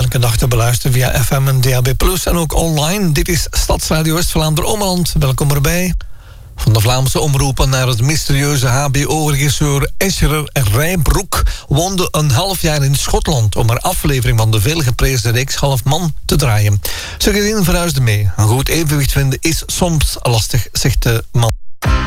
elke dag te beluisteren via FM en DAB+, en ook online. Dit is Stadsradio West-Vlaanderen-Omland. Welkom erbij. Van de Vlaamse omroepen naar het mysterieuze HBO-regisseur Escher Rijbroek woonde een half jaar in Schotland om een aflevering van de veelgeprezen reeks Half Man te draaien. Zijn gezin verhuisde mee. Een goed evenwicht vinden is soms lastig, zegt de man.